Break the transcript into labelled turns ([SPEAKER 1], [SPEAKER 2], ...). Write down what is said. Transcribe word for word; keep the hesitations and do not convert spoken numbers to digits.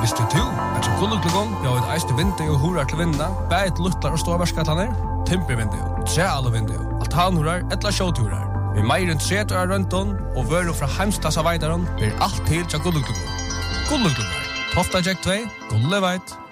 [SPEAKER 1] Visste du at som gulluklugon bjør et eiste vindu og hurar til vinda, bæt luttlar og ståvarskataner, timpervindu, trealvindu, altanhurar, etla sjåturar. Vi meir enn tretu av røntun og vøru fra heimstassa veidaron blir alt til til gulluklugon. Gulluklugon, Tofta Jack två, Gulleveit.